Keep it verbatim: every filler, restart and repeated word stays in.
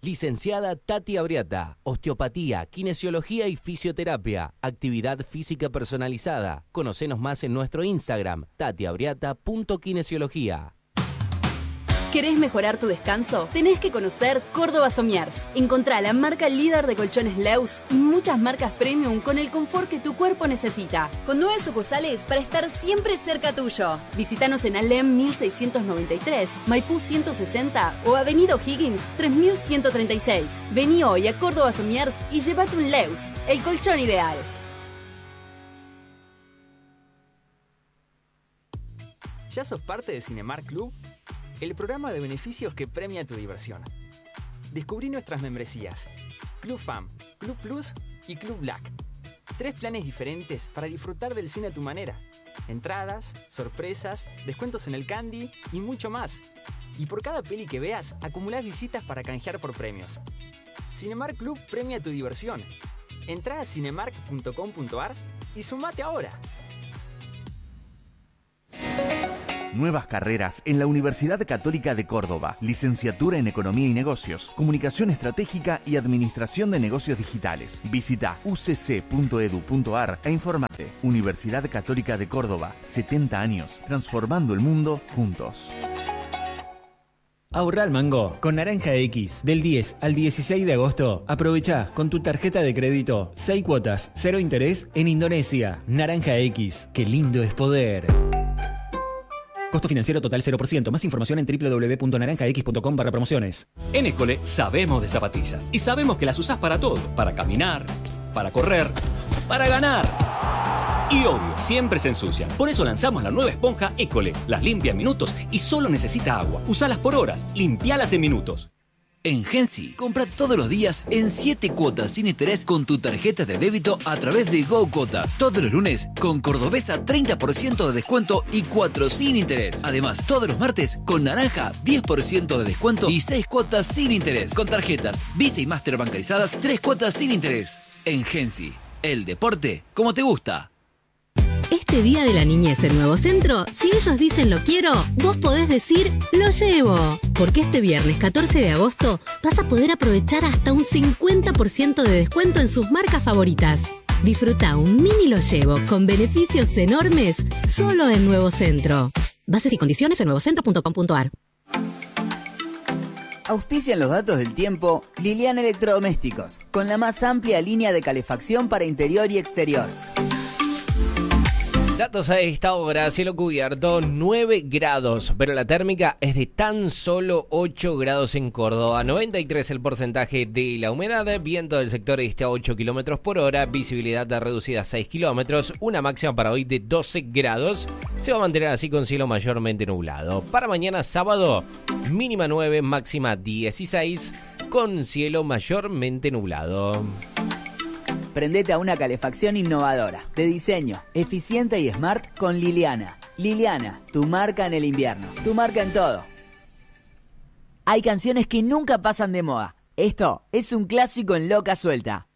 Licenciada Tati Abriata, osteopatía, kinesiología y fisioterapia, actividad física personalizada. Conocenos más en nuestro Instagram, tati abriata punto kinesiología. ¿Querés mejorar tu descanso? Tenés que conocer Córdoba Somiers. Encontrá la marca líder de colchones Leus y muchas marcas premium con el confort que tu cuerpo necesita. Con nueve sucursales para estar siempre cerca tuyo. Visítanos en Alem mil seiscientos noventa y tres, Maipú ciento sesenta o Avenida O'Higgins tres mil ciento treinta y seis. Vení hoy a Córdoba Somiers y llévate un Leus, el colchón ideal. ¿Ya sos parte de Cinemark Club? El programa de beneficios que premia tu diversión. Descubrí nuestras membresías: Club Fam, Club Plus y Club Black. Tres planes diferentes para disfrutar del cine a tu manera. Entradas, sorpresas, descuentos en el candy y mucho más. Y por cada peli que veas, acumulás visitas para canjear por premios. Cinemark Club premia tu diversión. Entrá a cinemark punto com punto ar y sumate ahora. Nuevas carreras en la Universidad Católica de Córdoba. Licenciatura en Economía y Negocios, Comunicación Estratégica y Administración de Negocios Digitales. Visita u c c punto e d u punto a r e infórmate. Universidad Católica de Córdoba, setenta años, transformando el mundo juntos. Ahorra al mango con Naranja X. Del diez al dieciséis de agosto, aprovecha con tu tarjeta de crédito seis cuotas, cero interés en Indonesia. Naranja X, qué lindo es poder. Costo financiero total cero por ciento. Más información en doble u doble u doble u punto naranja x punto com barra promociones. En École sabemos de zapatillas y sabemos que las usás para todo. Para caminar, para correr, para ganar. Y obvio, siempre se ensucian. Por eso lanzamos la nueva esponja École. Las limpia en minutos y solo necesita agua. Usalas por horas, limpialas en minutos. En Gensi, compra todos los días en siete cuotas sin interés con tu tarjeta de débito a través de Go Cuotas. Todos los lunes con Cordobesa treinta por ciento de descuento y cuatro sin interés. Además, todos los martes con Naranja diez por ciento de descuento y seis cuotas sin interés. Con tarjetas Visa y Master bancarizadas, tres cuotas sin interés. En Gensi, el deporte como te gusta. Este Día de la Niñez en Nuevo Centro, si ellos dicen lo quiero, vos podés decir lo llevo. Porque este viernes catorce de agosto vas a poder aprovechar hasta un cincuenta por ciento de descuento en sus marcas favoritas. Disfruta un mini lo llevo con beneficios enormes solo en Nuevo Centro. Bases y condiciones en nuevocentro punto com punto a r. Auspician los datos del tiempo Liliana Electrodomésticos, con la más amplia línea de calefacción para interior y exterior. Datos a esta hora, cielo cubierto, nueve grados, pero la térmica es de tan solo ocho grados en Córdoba, noventa y tres el porcentaje de la humedad, viento del sector este a ocho kilómetros por hora, visibilidad reducida a seis kilómetros, una máxima para hoy de doce grados, se va a mantener así con cielo mayormente nublado. Para mañana sábado, mínima nueve, máxima dieciséis, con cielo mayormente nublado. Prendete a una calefacción innovadora, de diseño, eficiente y smart con Liliana. Liliana, tu marca en el invierno, tu marca en todo. Hay canciones que nunca pasan de moda. Esto es un clásico en Loca Suelta.